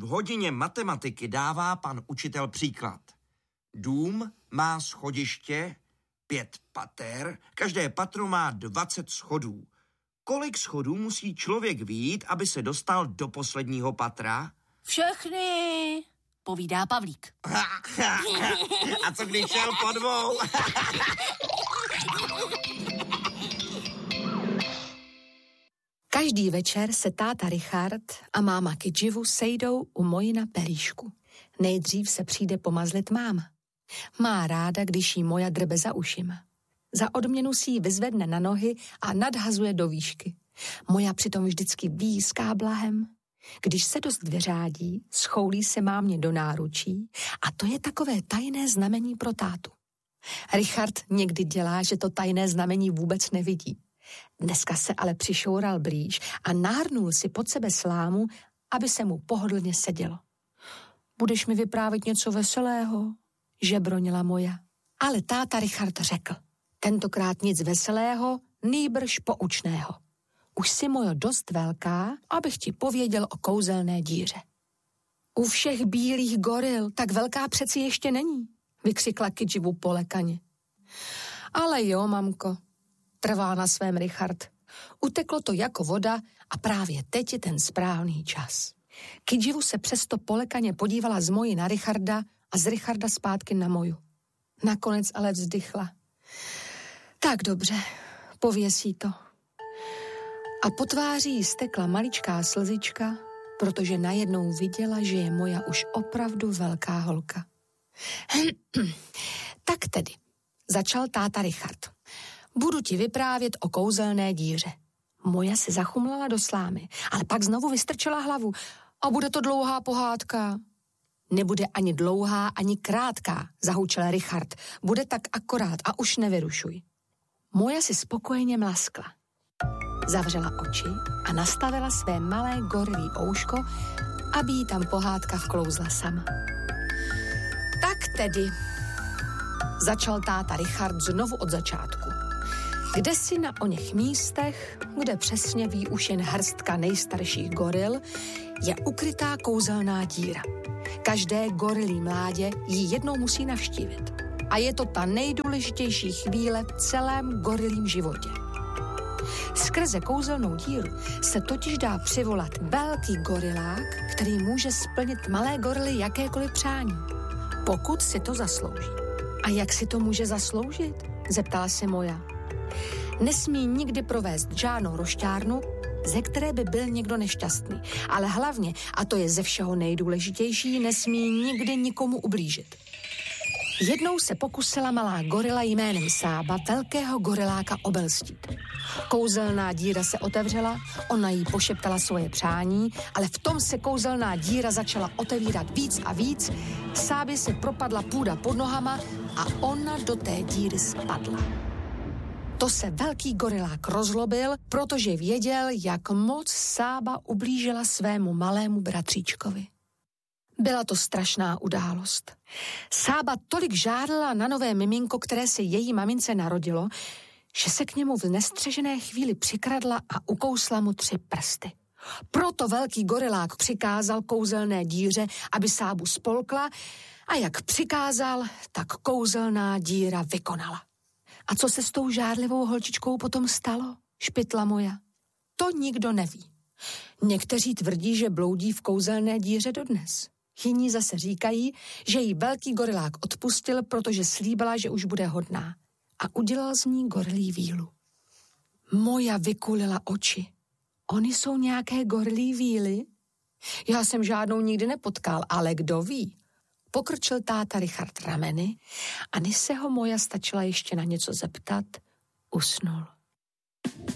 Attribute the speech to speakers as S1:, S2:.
S1: V hodině matematiky dává pan učitel příklad. Dům má schodiště 5 pater, každé patro má 20 schodů. Kolik schodů musí člověk vyjít, aby se dostal do posledního patra?
S2: Všechny, povídá Pavlík.
S1: A co když šel po 2?
S3: Každý večer se táta Richard a máma Kidživu sejdou u Moji na pelíšku. Nejdřív se přijde pomazlit máma. Má ráda, když jí Moja drbe za ušima. Za odměnu si ji vyzvedne na nohy a nadhazuje do výšky. Moja přitom vždycky výská blahem. Když se dost vyřádí, schoulí se mámě do náručí a to je takové tajné znamení pro tátu. Richard někdy dělá, že to tajné znamení vůbec nevidí. Dneska se ale přišoural blíž a nahrnul si pod sebe slámu, aby se mu pohodlně sedělo. Budeš mi vyprávět něco veselého? Žebronila Moja. Ale táta Richard řekl, tentokrát nic veselého, nýbrž poučného. Už si, Mojo, dost velká, abych ti pověděl o kouzelné díře. U všech bílých goril tak velká přeci ještě není, vykřikla Kidživu polekaně. Ale jo, mamko, trvá na svém Richard. Uteklo to jako voda a právě teď je ten správný čas. Kidživu se přesto polekaně podívala z Moji na Richarda a z Richarda zpátky na Moju. Nakonec ale vzdychla. Tak dobře, pověsí to. A po tváři jí stekla maličká slzička, protože najednou viděla, že je Moja už opravdu velká holka. Tak tedy, začal táta Richard. Budu ti vyprávět o kouzelné díře. Moja se zachumlala do slámy, ale pak znovu vystrčila hlavu. A bude to dlouhá pohádka. Nebude ani dlouhá, ani krátká, zahučel Richard. Bude tak akorát a už nevyrušuj. Moja si spokojeně mlaskla. Zavřela oči a nastavila své malé gorilí ouško, aby jí tam pohádka vklouzla sama. Tak tedy, začal táta Richard znovu od začátku. Kdesi na oněch místech, kde přesně ví už jen hrstka nejstarších goril, je ukrytá kouzelná díra. Každé gorilí mládě ji jednou musí navštívit. A je to ta nejdůležitější chvíle v celém gorilím životě. Skrze kouzelnou díru se totiž dá přivolat velký gorilák, který může splnit malé gorily jakékoliv přání, pokud si to zaslouží. A jak si to může zasloužit? Zeptala se Moja. Nesmí nikdy provést žádnou rošťárnu, ze které by byl někdo nešťastný. Ale hlavně, a to je ze všeho nejdůležitější, nesmí nikdy nikomu ublížit. Jednou se pokusila malá gorila jménem Sába velkého goriláka obelstít. Kouzelná díra se otevřela, ona jí pošeptala svoje přání, ale v tom se kouzelná díra začala otevírat víc a víc, Sábě se propadla půda pod nohama a ona do té díry spadla. To se velký gorilák rozlobil, protože věděl, jak moc Sába ublížila svému malému bratříčkovi. Byla to strašná událost. Sába tolik žádala na nové miminko, které se její mamince narodilo, že se k němu v nestřežené chvíli přikradla a ukousla mu 3 prsty. Proto velký gorilák přikázal kouzelné díře, aby Sábu spolkla a jak přikázal, tak kouzelná díra vykonala. A co se s tou žárlivou holčičkou potom stalo? Špitla Moja. To nikdo neví. Někteří tvrdí, že bloudí v kouzelné díře dodnes. Jiní zase říkají, že jí velký gorilák odpustil, protože slíbila, že už bude hodná. A udělal z ní gorilí vílu. Moja vykulila oči. Oni jsou nějaké gorilí víly? Já jsem žádnou nikdy nepotkal, ale kdo ví? Pokrčil táta Richard rameny a než se ho Moja stačila ještě na něco zeptat, usnul.